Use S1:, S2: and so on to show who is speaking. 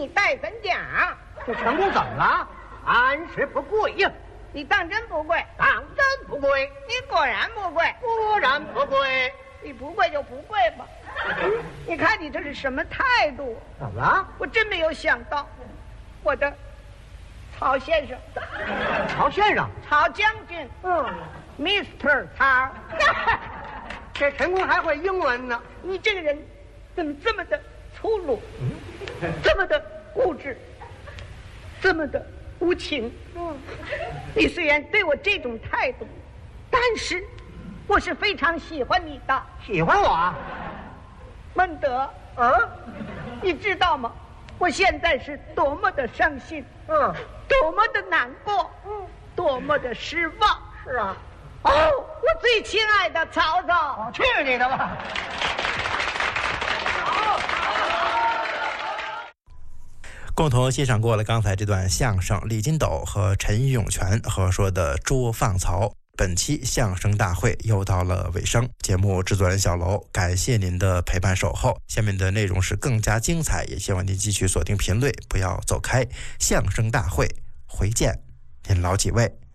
S1: 你带分奖。
S2: 这成功怎么了？俺是不贵呀。
S1: 你当真不贵？
S2: 当真不贵。
S1: 你果然不贵。
S2: 果然不贵。
S1: 你不贵就不贵吧。你看你这是什么态度？
S2: 怎么了？
S1: 我真没有想到，我的曹先生。
S2: 曹先生。
S1: 曹将军。Mr. 曹。
S2: 这陈公还会英文呢。
S1: 你这个人怎么这么的粗鲁，这么的固执，这么的无情？你虽然对我这种态度，但是我是非常喜欢你的。
S2: 喜欢我啊？
S1: 孟德，你知道吗？我现在是多么的伤心，多么的难过，多么的失望。
S2: 是啊。
S1: 我最亲爱的曹操，
S2: 去你的吧！
S3: 共同欣赏过了刚才这段相声，李金斗和陈永泉合说的《捉放曹》。本期相声大会又到了尾声，节目制作人小楼感谢您的陪伴守候。下面的内容是更加精彩，也希望您继续锁定频率，不要走开。相声大会回见，您老几位。